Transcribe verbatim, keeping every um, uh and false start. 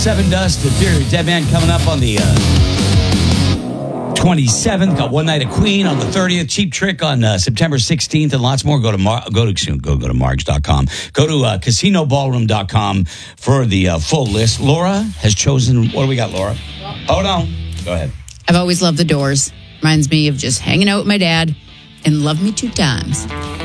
Seven Dust, the Theory of Dead Man coming up on the uh, twenty-seventh. Got One Night at Queen on the thirtieth. Cheap Trick on uh, September sixteenth, and lots more. Go to Mar- go to go go to margs dot com. Go to uh, casino ballroom dot com for the uh, full list. Laura has chosen. What do we got, Laura? Oh no, go ahead. I've always loved The Doors. Reminds me of just hanging out with my dad and Love Me Two Times.